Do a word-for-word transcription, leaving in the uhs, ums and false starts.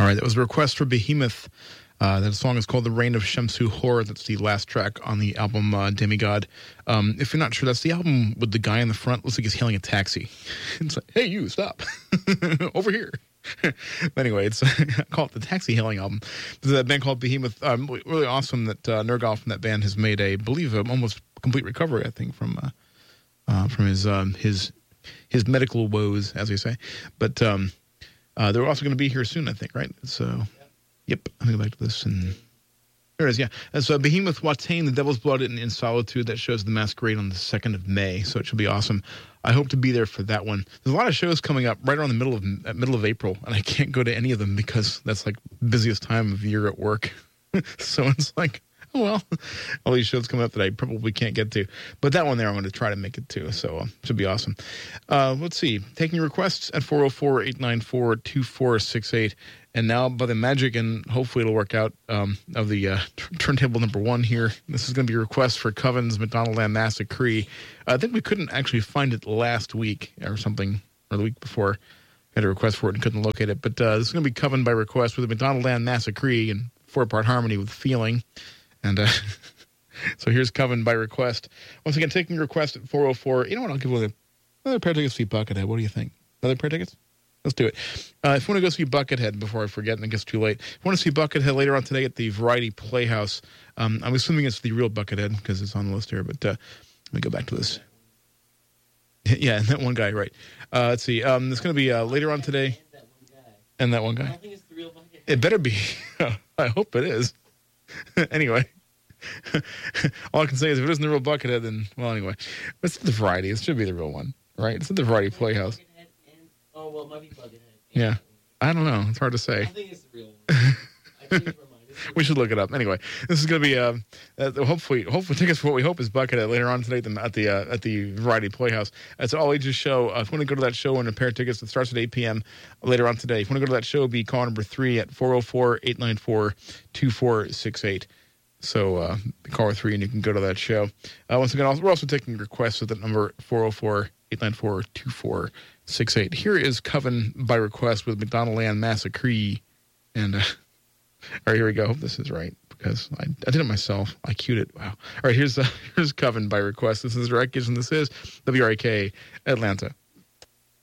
All right, that was a request for Behemoth. Uh, that song is called The Reign of Shamsu Hor. That's the last track on the album uh, Demigod. Um, if you're not sure, that's the album with the guy in the front. Looks like he's hailing a taxi. It's like, hey, you, stop. Over here. Anyway, it's I call it the taxi hailing album. There's a band called Behemoth. Um, really awesome that uh, Nergal from that band has made a, I believe, a almost complete recovery, I think, from uh, uh, from his um, his his medical woes, as we say. But um, uh, they're also going to be here soon, I think, right? So... Yep, I'm going to go back to this. And there it is, yeah. And so Behemoth Watain, The Devil's Blood in, in Solitude, that shows the Masquerade on the second of May, so it should be awesome. I hope to be there for that one. There's a lot of shows coming up right around the middle of middle of April, and I can't go to any of them because that's like busiest time of year at work. So it's like, oh, well, all these shows coming up that I probably can't get to. But that one there, I'm going to try to make it to, so uh, should be awesome. Uh, let's see. Taking requests at four oh four, eight nine four, two four six eight. And now, by the magic, and hopefully it'll work out, um, of the uh, t- turntable number one here, this is going to be a request for Coven's McDonaldland Massacre. I think we couldn't actually find it last week or something, or the week before. I had a request for it and couldn't locate it. But uh, this is going to be Coven by request with the McDonaldland Massacre in four-part harmony with Feeling. And uh, so here's Coven by request. Once again, taking request at four oh four. You know what? I'll give away another pair of tickets to see Buckethead. What do you think? Another pair of tickets? Let's do it. Uh, if you want to go see Buckethead before I forget and it gets too late, if you want to see Buckethead later on today at the Variety Playhouse, um, I'm assuming it's the real Buckethead because it's on the list here, but uh, let me go back to this. Yeah, and that one guy, right. Uh, let's see. Um, it's going to be uh, later on today. And that one guy. And that one guy. I don't think it's the real Buckethead. It better be. I hope it is. Anyway. All I can say is if it isn't the real Buckethead, then, well, anyway. It's the Variety. It should be the real one, right? It's at the Variety Playhouse. Oh, well, it might be Buckethead. Yeah. I don't know. It's hard to say. I think it's the real one. I changed my mind. We should look it up. Anyway, this is going to be uh, uh, hopefully hopefully tickets for what we hope is Buckethead later on today at the uh, at the Variety Playhouse. It's an all ages show. Uh, if you want to go to that show and a pair of tickets, it starts at eight p.m. later on today. If you want to go to that show, be call number three at four oh four, eight nine four, two four six eight. So uh, call three and you can go to that show. Uh, once again, we're also taking requests at the number four oh four, eight nine four, two four six eight. Here is Coven by request with McDonaldland Massacre. And, uh, all right, here we go. Hope this is right because I, I did it myself. I queued it. Wow. All right, here's, uh, here's Coven by request. This is Rick, and this is W R A K Atlanta.